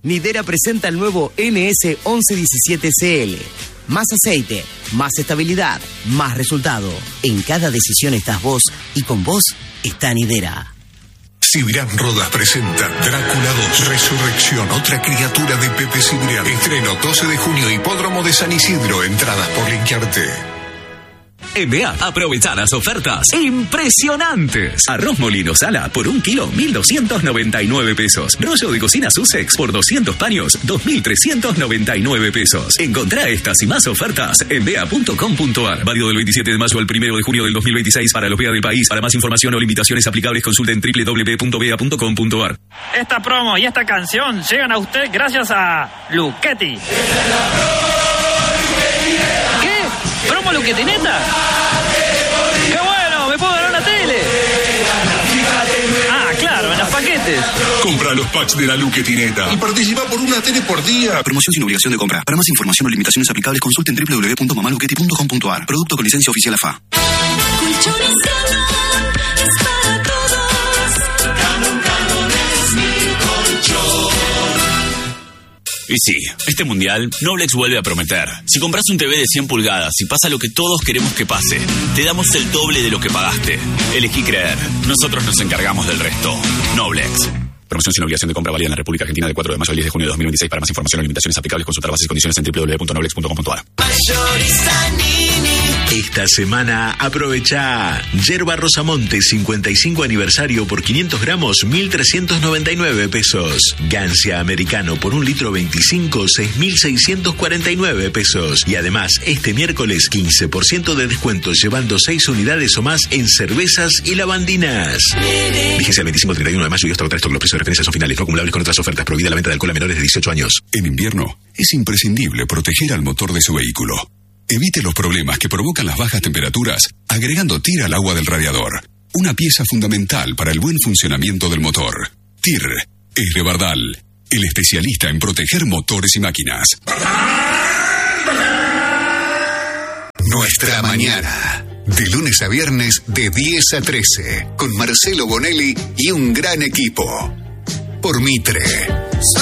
Nidera presenta el nuevo NS 1117CL. Más aceite, más estabilidad, más resultado. En cada decisión estás vos y con vos está Nidera. Cibrián Rodas presenta Drácula 2, Resurrección, otra criatura de Pepe Cibrián. Estreno 12 de junio, Hipódromo de San Isidro. Entradas por Linkearte. EMEA, aprovechar las ofertas impresionantes. Arroz Molino Sala por 1 kilo, 1.299 pesos. Rollo de cocina Sussex por 200 paños, 2.399 pesos. Encontrá estas y más ofertas en bea.com.ar. Válido del 27 de mayo al 1 de junio del 2026 para los BEA del país. Para más información o limitaciones aplicables, consulten www.bea.com.ar. Esta promo y esta canción llegan a usted gracias a Luchetti. ¿Promo Luchetineta? ¡Qué bueno! ¡Me puedo ganar una tele! Ah, claro, en los paquetes. Compra los packs de la Luchetineta y participa por una tele por día. Promoción sin obligación de compra. Para más información o limitaciones aplicables, consulten www.mamaluchetti.com.ar. Producto con licencia oficial AFA. Colchones Canon es para todos. Canon es mi colchón. Y sí, este mundial, Noblex vuelve a prometer. Si compras un TV de 100 pulgadas y pasa lo que todos queremos que pase, te damos el doble de lo que pagaste. Elegí creer. Nosotros nos encargamos del resto. Noblex. Promoción sin obligación de compra válida en la República Argentina de 4 de mayo al 10 de junio de 2026. Para más información o limitaciones aplicables, consultar bases y condiciones en www.noblex.com.ar. Esta semana aprovecha Yerba Rosamonte 55 aniversario por 500 gramos 1.399 pesos. Gancia americano por 1 litro 25 6.649 pesos. Y además este miércoles 15% de descuento llevando 6 unidades o más en cervezas y lavandinas. Vigencia el 25 al 31 de mayo y hasta agotar stock. Los precios de referencia son finales, no acumulables con otras ofertas. Prohibida la venta de alcohol a menores de 18 años. En invierno es imprescindible proteger al motor de su vehículo. Evite los problemas que provocan las bajas temperaturas agregando TIR al agua del radiador. Una pieza fundamental para el buen funcionamiento del motor. TIR es de Bardal, el especialista en proteger motores y máquinas. Nuestra mañana. De lunes a viernes de 10 a 13. Con Marcelo Bonelli y un gran equipo. Por Mitre.